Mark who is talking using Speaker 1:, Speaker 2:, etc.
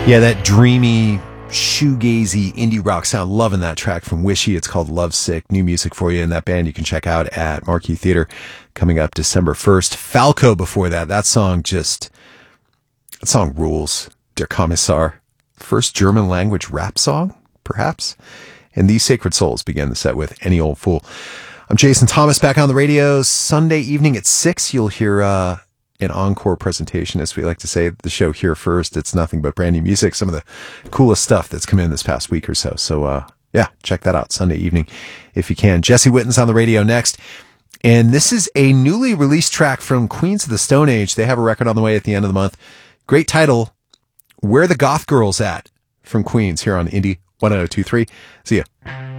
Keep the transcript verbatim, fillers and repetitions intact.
Speaker 1: Yeah, that dreamy, shoegazy indie rock sound. Loving that track from Wishy. It's called Lovesick. New music for you in that band you can check out at Marquee Theater coming up December first. Falco before that. That song just, that song rules. Der Kommissar. First German language rap song, perhaps. And These Sacred Souls began the set with Any Old Fool. I'm Jason Thomas, back on the radio. Sunday evening at six, you'll hear uh, an encore presentation, as we like to say. The show here first. It's nothing but brand new music. Some of the coolest stuff that's come in this past week or so. So, uh, yeah, check that out Sunday evening if you can. Jesse Witten's on the radio next. And this is a newly released track from Queens of the Stone Age. They have a record on the way at the end of the month. Great title, Where the Goth Girls At, from Queens here on Indie one oh two three. See ya.